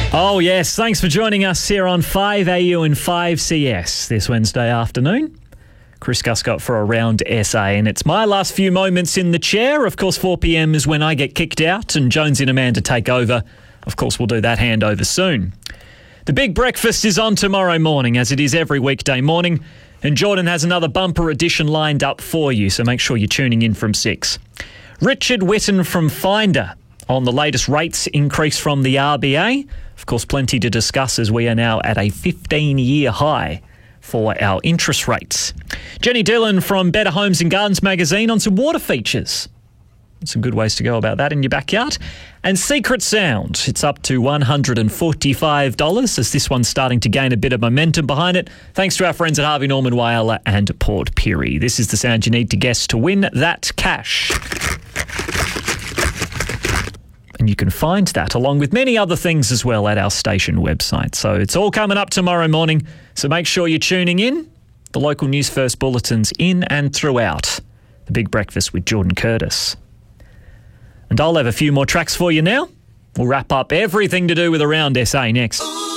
Oh, yes. Thanks for joining us here on 5AU and 5CS this Wednesday afternoon. Chris Guscott for Around SA, and it's my last few moments in the chair. Of course, 4 p.m. is when I get kicked out and Jones and Amanda take over. Of course, we'll do that handover soon. The big breakfast is on tomorrow morning, as it is every weekday morning, and Jordan has another bumper edition lined up for you, so make sure you're tuning in from 6. Richard Whitten from Finder on the latest rates increase from the RBA. Of course, plenty to discuss as we are now at a 15-year high for our interest rates. Jenny Dillon from Better Homes and Gardens magazine on some water features. Some good ways to go about that in your backyard. And Secret Sound, it's up to $145 as this one's starting to gain a bit of momentum behind it, thanks to our friends at Harvey Norman Whyalla and Port Pirie. This is the sound you need to guess to win that cash. And you can find that along with many other things as well at our station website. So it's all coming up tomorrow morning. So make sure you're tuning in. The local News First bulletins in and throughout. The Big Breakfast with Jordan Curtis. And I'll have a few more tracks for you now. We'll wrap up everything to do with Around SA next.